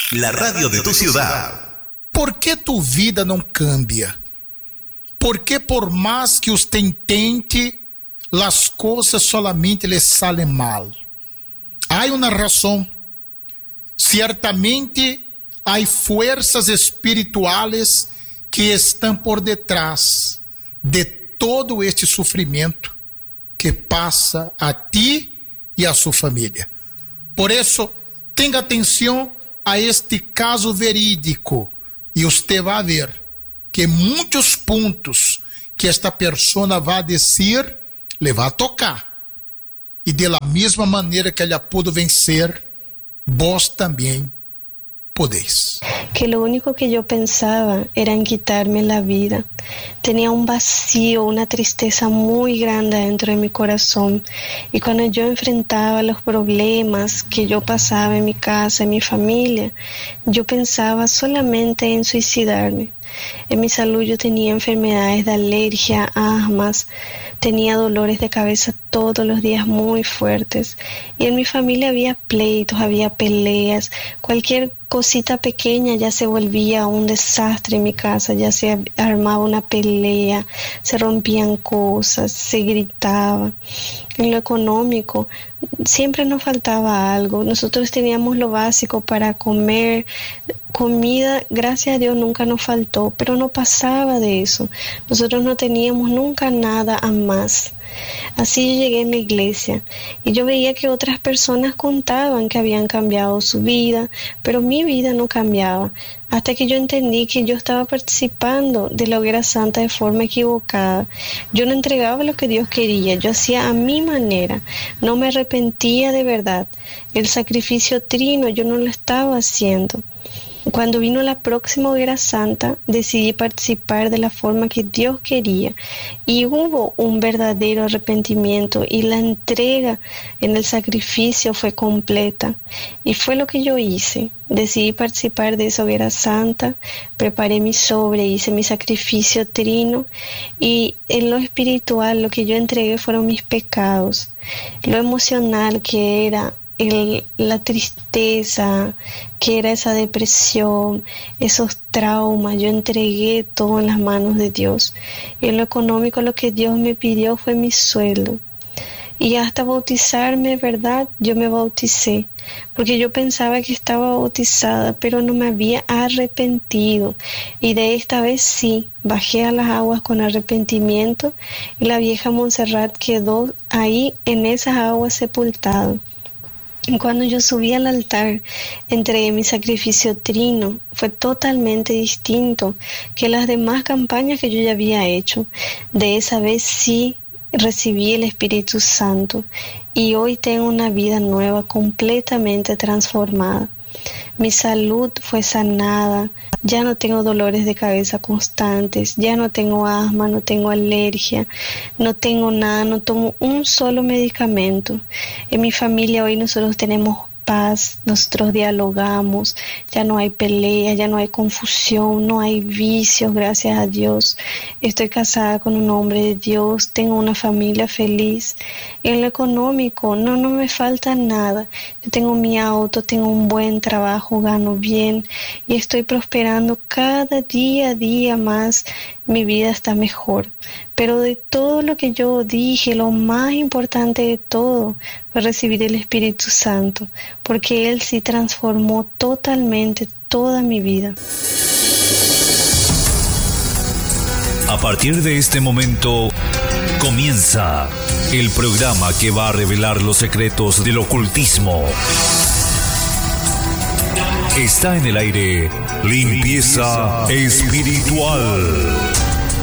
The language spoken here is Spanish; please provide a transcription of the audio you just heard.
la radio de tu ciudad. ¿Por qué tu vida no cambia? ¿Por qué por más que usted intente, las cosas solamente le salen mal? Hay una razón. Ciertamente hay fuerzas espirituales que están por detrás de todo este sufrimiento que pasa a ti y a su familia. Por eso, tenga atención a este caso verídico y usted va a ver que muchos puntos que esta persona va a decir le va a tocar. Y de la misma manera que ella pudo vencer, vos también podéis. Que lo único que yo pensaba era en quitarme la vida. Tenía un vacío, una tristeza muy grande dentro de mi corazón. Y cuando yo enfrentaba los problemas que yo pasaba en mi casa, en mi familia, yo pensaba solamente en suicidarme. En mi salud yo tenía enfermedades de alergia, asmas, tenía dolores de cabeza todos los días muy fuertes. Y en mi familia había pleitos, había peleas, cualquier cosita pequeña ya se volvía un desastre en mi casa, ya se armaba una pelea, se rompían cosas, se gritaba. En lo económico siempre nos faltaba algo, nosotros teníamos lo básico para comer, comida, gracias a Dios nunca nos faltó, pero no pasaba de eso, nosotros no teníamos nunca nada a más. Así yo llegué en la iglesia y yo veía que otras personas contaban que habían cambiado su vida, pero mi vida no cambiaba, hasta que yo entendí que yo estaba participando de la hoguera santa de forma equivocada. Yo no entregaba lo que Dios quería, yo hacía a mi manera, no me arrepentía de verdad. El sacrificio trino yo no lo estaba haciendo. Cuando vino la próxima hoguera santa, decidí participar de la forma que Dios quería y hubo un verdadero arrepentimiento y la entrega en el sacrificio fue completa y fue lo que yo hice. Decidí participar de esa hoguera santa, preparé mi sobre, hice mi sacrificio trino y en lo espiritual lo que yo entregué fueron mis pecados, lo emocional que era la tristeza, que era esa depresión, esos traumas, yo entregué todo en las manos de Dios. Y en lo económico lo que Dios me pidió fue mi sueldo. Y hasta bautizarme, ¿verdad? Yo me bauticé, porque yo pensaba que estaba bautizada, pero no me había arrepentido. Y de esta vez sí, bajé a las aguas con arrepentimiento y la vieja Montserrat quedó ahí en esas aguas sepultada. Cuando yo subí al altar, entregué mi sacrificio trino, fue totalmente distinto que las demás campañas que yo ya había hecho. De esa vez sí recibí el Espíritu Santo y hoy tengo una vida nueva, completamente transformada. Mi salud fue sanada, ya no tengo dolores de cabeza constantes, ya no tengo asma, no tengo alergia, no tengo nada, no tomo un solo medicamento. En mi familia hoy nosotros tenemos paz, nosotros dialogamos, ya no hay pelea, ya no hay confusión, no hay vicios, gracias a Dios. Estoy casada con un hombre de Dios, tengo una familia feliz. En lo económico, no me falta nada. Yo tengo mi auto, tengo un buen trabajo, gano bien y estoy prosperando cada día más. Mi vida está mejor. Pero de todo lo que yo dije, lo más importante de todo fue recibir el Espíritu Santo, porque Él sí transformó totalmente toda mi vida. A partir de este momento comienza el programa que va a revelar los secretos del ocultismo. Está en el aire Limpieza Espiritual.